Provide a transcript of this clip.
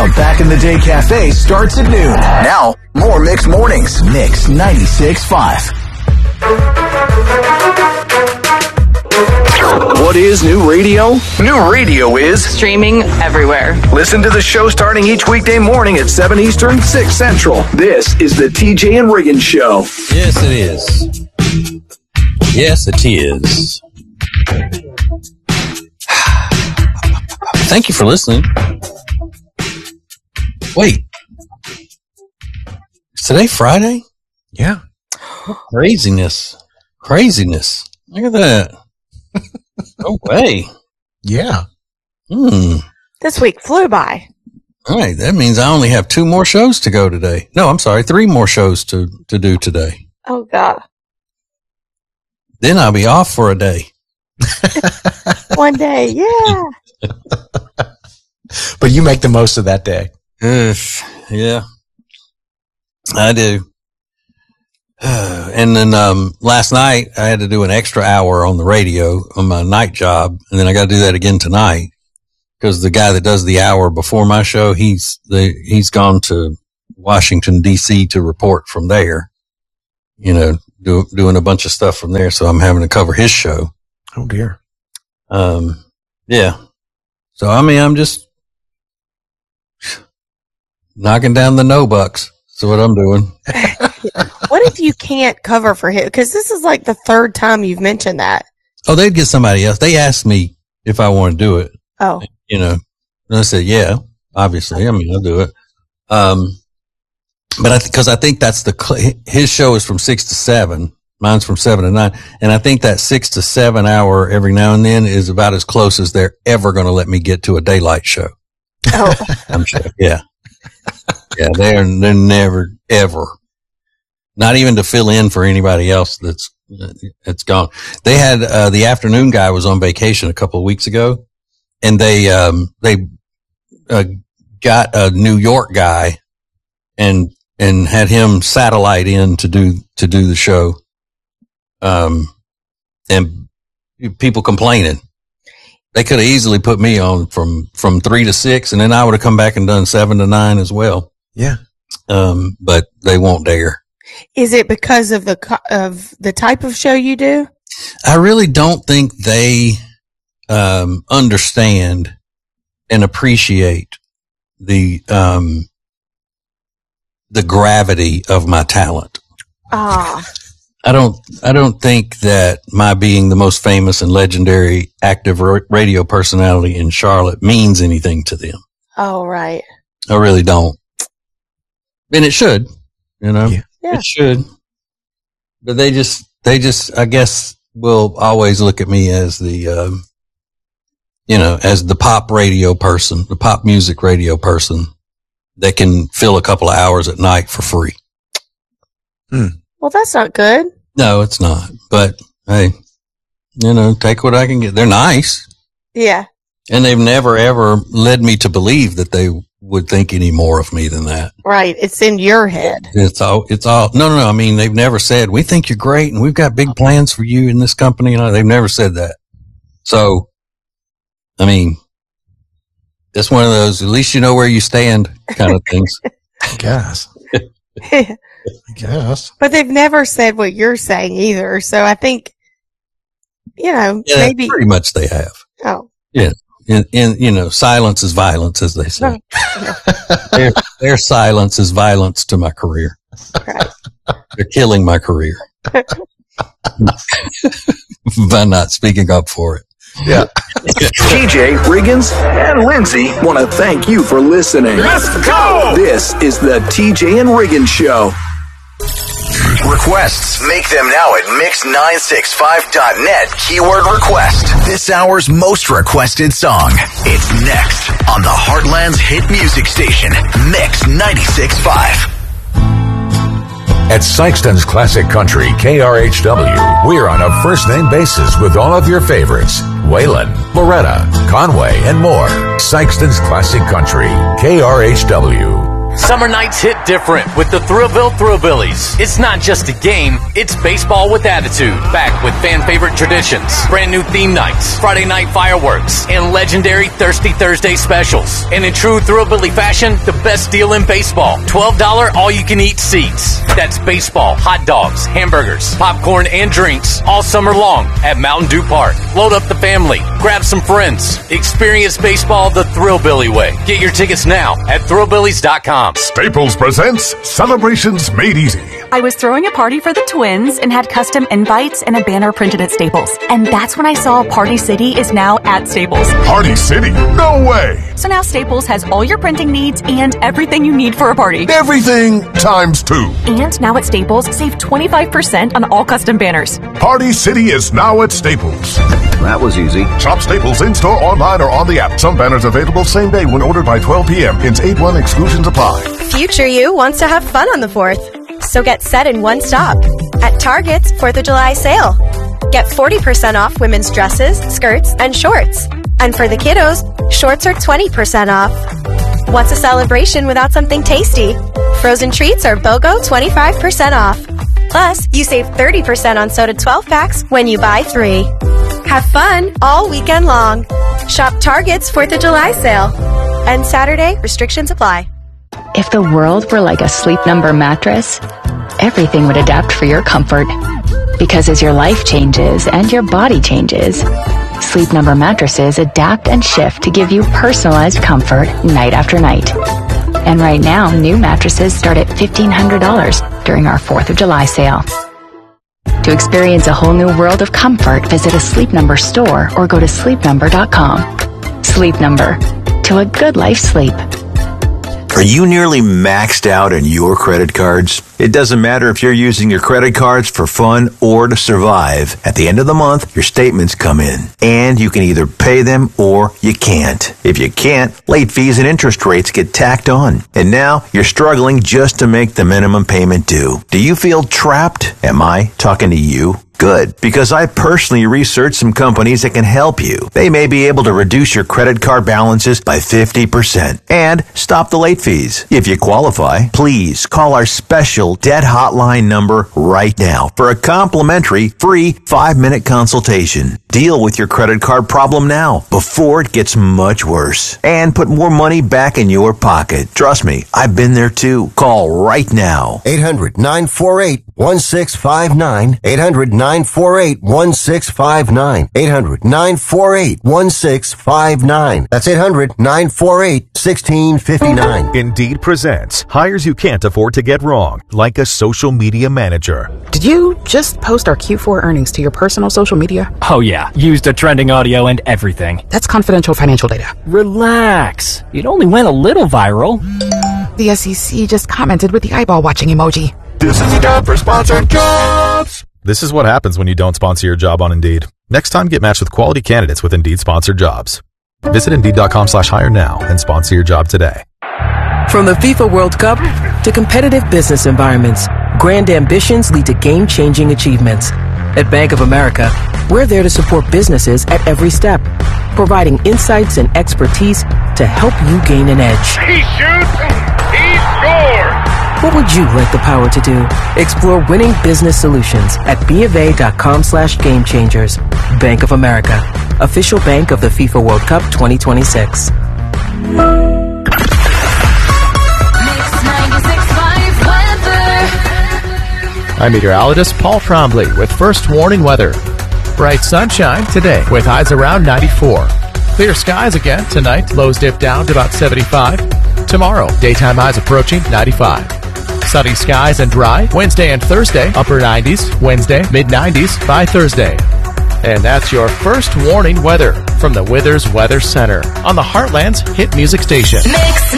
The Back in the Day Cafe starts at noon. Now, more Mix Mornings. Mix 96.5. What is new radio? New radio is streaming everywhere. Listen to the show starting each weekday morning at 7 Eastern, 6 Central. This is the TJ and Riggins Show. Yes, it is. Yes, it is. Thank you for listening. Wait. Is today Friday? Yeah. Craziness. Look at that. No way. Yeah. This week flew by. All right. That means I only have 2 more shows to go today. No, I'm sorry. 3 more shows to do today. Oh, God. Then I'll be off for a day. One day. Yeah. But you make the most of that day. Yeah, I do. And then last night I had to do an extra hour on the radio on my night job, and then I got to do that again tonight because the guy that does the hour before my show, he's gone to Washington D.C. to report from there. You know, doing a bunch of stuff from there, so I'm having to cover his show. Oh dear. Yeah. So I mean, I'm just knocking down the no bucks. That's what I'm doing. What if you can't cover for him? Because this is like the 3rd time you've mentioned that. Oh, they'd get somebody else. They asked me if I want to do it. Oh. You know, and I said, yeah, obviously. I mean, I'll do it. But because I think that's his show is from 6 to 7. Mine's from 7 to 9. And I think that 6 to 7 hour every now and then is about as close as they're ever going to let me get to a daylight show. Oh. I'm sure. Yeah. Yeah. They're never, ever. Not even to fill in for anybody else that's gone. They had, the afternoon guy was on vacation a couple of weeks ago, and they got a New York guy and had him satellite in to do the show. And people complaining. They could have easily put me on from 3 to 6, and then I would have come back and done 7 to 9 as well. Yeah. But they won't dare. Is it because of the type of show you do? I really don't think they understand and appreciate the gravity of my talent. Ah. I don't think that my being the most famous and legendary active radio personality in Charlotte means anything to them. Oh, right. I really don't. And it should, you know, Yeah. It should, but they just, I guess, will always look at me as the, as the pop radio person, the pop music radio person that can fill a couple of hours at night for free. Well, that's not good. No, it's not. But hey, take what I can get. They're nice. Yeah. And they've never ever led me to believe that they would think any more of me than that. Right. It's in your head. It's all, no. I mean, they've never said, we think you're great and we've got big plans for you in this company. They've never said that. So, I mean, it's one of those, at least you know where you stand kind of things. I guess. But they've never said what you're saying either. So I think, maybe. Pretty much they have. Oh. Yeah. And silence is violence, as they say. Their silence is violence to my career. Right. They're killing my career by not speaking up for it. Yeah. TJ, Riggins, and Lindsay want to thank you for listening. Let's go! This is the TJ and Riggins Show. Requests, make them now at mix965.net, keyword request. This hour's most requested song. It's next on the Heartland's hit music station, Mix 96.5. At Sykeston's Classic Country, KRHW, we're on a first-name basis with all of your favorites. Waylon, Loretta, Conway, and more. Sykeston's Classic Country, KRHW. Summer nights hit different with the Thrillville Thrillbillies. It's not just a game, it's baseball with attitude. Back with fan favorite traditions, brand new theme nights, Friday night fireworks, and legendary Thirsty Thursday specials. And in true Thrillbilly fashion, the best deal in baseball. $12 all-you-can-eat seats. That's baseball, hot dogs, hamburgers, popcorn, and drinks all summer long at Mountain Dew Park. Load up the family. Grab some friends. Experience baseball the Thrillbilly way. Get your tickets now at thrillbillies.com. Staples presents Celebrations Made Easy. I was throwing a party for the twins and had custom invites and a banner printed at Staples. And that's when I saw Party City is now at Staples. Party City? No way! So now Staples has all your printing needs and everything you need for a party. Everything times 2. And now at Staples, save 25% on all custom banners. Party City is now at Staples. That was easy. Shop Staples in-store, online, or on the app. Some banners available same day when ordered by 12 p.m. Hence 8-1 exclusions apply. Future you wants to have fun on the 4th. So get set in one stop. At Target's 4th of July sale. Get 40% off women's dresses, skirts, and shorts. And for the kiddos, shorts are 20% off. What's a celebration without something tasty? Frozen treats are BOGO 25% off. Plus, you save 30% on soda 12-packs when you buy 3. Have fun all weekend long. Shop Target's 4th of July sale. And Saturday, restrictions apply. If the world were like a Sleep Number mattress, everything would adapt for your comfort. Because as your life changes and your body changes, Sleep Number mattresses adapt and shift to give you personalized comfort night after night. And right now, new mattresses start at $1,500 during our 4th of July sale. To experience a whole new world of comfort, visit a Sleep Number store or go to sleepnumber.com. Sleep Number. To a good life sleep. Are you nearly maxed out on your credit cards? It doesn't matter if you're using your credit cards for fun or to survive. At the end of the month, your statements come in, and you can either pay them or you can't. If you can't, late fees and interest rates get tacked on. And now you're struggling just to make the minimum payment due. Do you feel trapped? Am I talking to you? Good, because I personally researched some companies that can help you. They may be able to reduce your credit card balances by 50% and stop the late fees. If you qualify, please call our special debt hotline number right now for a complimentary free 5-minute consultation. Deal with your credit card problem now before it gets much worse and put more money back in your pocket. Trust me, I've been there too. Call right now. 800-948-1659. 800-948-1659. 800-948-1659. That's 800-948-1659. Indeed presents hires you can't afford to get wrong, like a social media manager. Did you just post our Q4 earnings to your personal social media? Oh yeah, used a trending audio and everything. That's confidential financial data. Relax. It only went a little viral. The SEC just commented with the eyeball watching emoji. This is the time for sponsored jobs. This is what happens when you don't sponsor your job on Indeed. Next time, get matched with quality candidates with Indeed sponsored jobs. Visit Indeed.com/hire now and sponsor your job today. From the FIFA World Cup to competitive business environments, grand ambitions lead to game-changing achievements. At Bank of America, we're there to support businesses at every step, providing insights and expertise to help you gain an edge. He shoots, he scores! What would you like the power to do? Explore winning business solutions at BofA.com/gamechangers. Bank of America, official bank of the FIFA World Cup 2026. I'm meteorologist Paul Trombley with First Warning Weather. Bright sunshine today with highs around 94. Clear skies again tonight. Lows dip down to about 75. Tomorrow, daytime highs approaching 95. Sunny skies and dry Wednesday and Thursday. Upper 90s. Wednesday, mid-90s by Thursday. And that's your First Warning Weather from the Withers Weather Center on the Heartland's hit music station.